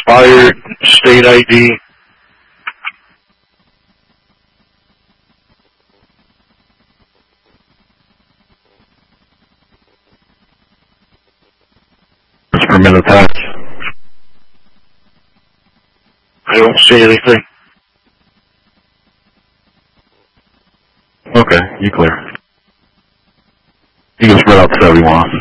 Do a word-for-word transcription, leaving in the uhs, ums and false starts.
expired state I D. Permit attached. I don't see anything. Okay, you clear. You can spread out to seventy-one.